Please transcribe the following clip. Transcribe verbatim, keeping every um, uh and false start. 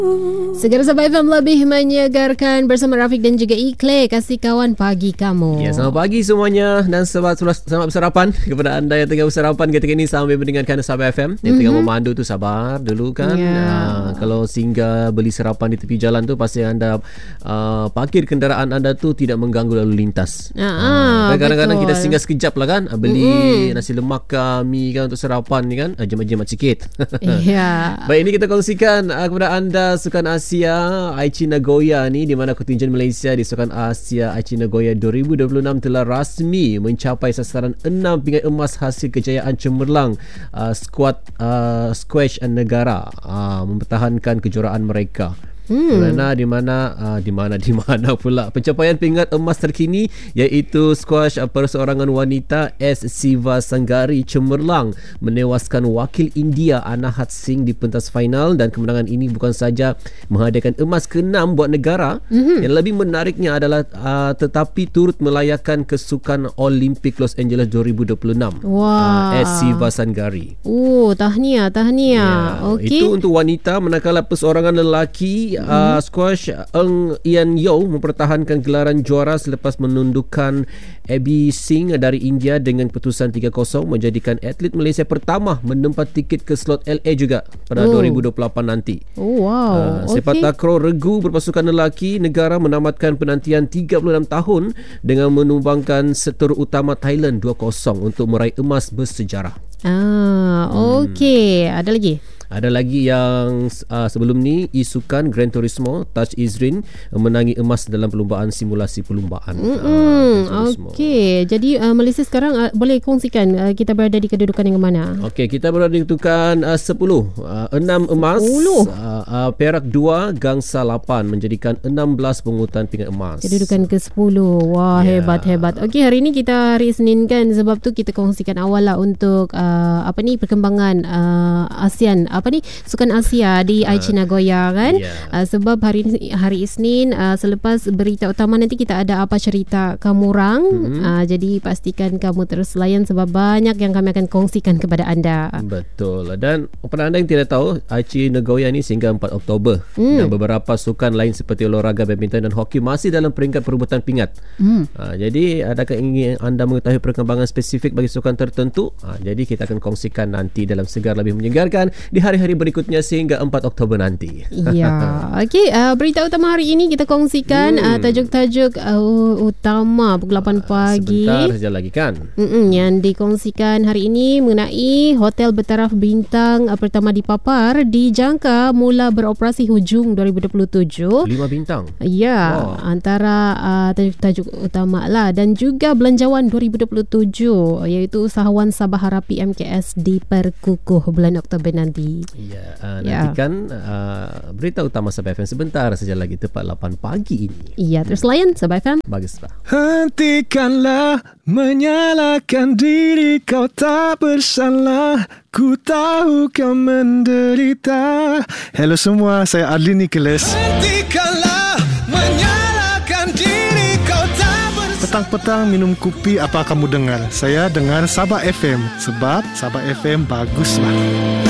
Segera Sabah F M lebih menyegarkan bersama Rafiq dan juga Ikle. Kasih kawan pagi kamu. Ya, selamat pagi semuanya dan selamat, selamat bersarapan kepada anda yang tengah bersarapan ketika ini sambil mendengarkan Sabah F M. Yang mm-hmm. tengah memandu tu sabar dulu kan. Yeah. Uh, kalau singgah beli sarapan di tepi jalan tu pasti anda uh, parkir kenderaan anda tu tidak mengganggu lalu lintas. Uh, uh, kadang-kadang kita singgah sekejap lah kan, beli mm-hmm. nasi lemak ke mi kan untuk sarapan ni kan, jemat-jemat sikit. Yeah. Baik, ini kita kongsikan uh, kepada anda Sukan Asia Aichi Nagoya ni, di mana kontingen Malaysia di Sukan Asia Aichi Nagoya dua ribu dua puluh enam telah rasmi mencapai sasaran enam pingat emas hasil kejayaan cemerlang uh, skuad uh, squash negara uh, mempertahankan kejuaraan mereka. Hmm. Kerana di mana uh, di mana di mana pula pencapaian pingat emas terkini iaitu squash uh, perseorangan wanita S Siva Sanggari cemerlang menewaskan wakil India Anahat Singh di pentas final, dan kemenangan ini bukan saja menghadiahkan emas keenam buat negara, mm-hmm. yang lebih menariknya adalah uh, tetapi turut melayakan kesukan Olimpik Los Angeles dua ribu dua puluh enam. Wah. uh, S Siva Sanggari. Oh, tahniah, tahniah. Ya, okey. Itu untuk wanita, manakala perseorangan lelaki Uh, squash Eng Ian Yeo mempertahankan gelaran juara selepas menundukkan Abhi Singh dari India dengan keputusan tiga kosong, menjadikan atlet Malaysia pertama menempat tiket ke slot L A juga pada oh. dua ribu dua puluh lapan nanti. Oh, wow. Uh, sepak okay. takraw regu berpasukan lelaki, negara menamatkan penantian tiga puluh enam tahun dengan menumbangkan seteru utama Thailand dua kosong untuk meraih emas bersejarah. Ah, okey. Hmm. Ada lagi? Ada lagi yang uh, sebelum ni, Isukan Gran Turismo Taj Izrin menangi emas dalam perlumbaan simulasi perlumbaan. Uh, Okey, jadi uh, Malaysia sekarang uh, boleh kongsikan uh, kita berada di kedudukan yang mana? Okey, kita berada di kedudukan uh, sepuluh, uh, enam emas, uh, uh, perak dua, gangsa lapan, menjadikan enam belas pungutan pingat emas. Kedudukan ke sepuluh. Wah, yeah. hebat hebat. Okey, hari ini kita hari Isnin kan, sebab tu kita kongsikan awal lah untuk uh, apa ni perkembangan uh, ASEAN apa ni Sukan Asia di Aichi Nagoya kan. Yeah. Uh, sebab hari hari Isnin uh, selepas berita utama nanti kita ada apa cerita kamu orang. Mm-hmm. Uh, jadi pastikan kamu terus layan sebab banyak yang kami akan kongsikan kepada anda. Betul. Dan kepada anda yang tidak tahu, Aichi Nagoya ni sehingga empat Oktober. Mm. Dan beberapa sukan lain seperti olahraga badminton dan hoki masih dalam peringkat perebutan pingat. Mm. Uh, jadi adakah ingin anda mengetahui perkembangan spesifik bagi sukan tertentu? Uh, jadi kita akan kongsikan nanti dalam Segar Lebih Menyegarkan di hari-hari berikutnya sehingga empat Oktober nanti. Ya. Okey, uh, berita utama hari ini kita kongsikan hmm. uh, tajuk-tajuk uh, utama pukul lapan pagi. Sebentar saja lagi kan. Mm-mm, yang dikongsikan hari ini mengenai hotel bertaraf bintang uh, pertama di Papar dijangka mula beroperasi hujung dua ribu dua puluh tujuh. Lima bintang. Ya, wow. Antara uh, tajuk-tajuk utama lah, dan juga belanjawan dua ribu dua puluh tujuh iaitu usahawan Sabah Harapi M K S diperkukuh bulan Oktober nanti. Ya, uh, nantikan ya. uh, berita utama Sabah F M sebentar saja lagi tepat lapan pagi ini. Iya, terus layan Sabah F M. Bagus, Pak. Hentikanlah menyalahkan diri, kau tak bersalah. Ku tahu kau menderita. Hello semua, saya Adli Nicholas. Hentikanlah menyalahkan diri, kau tak bersalah. Petang-petang minum kopi, apa kamu dengar? Saya dengar Sabah F M sebab Sabah F M baguslah.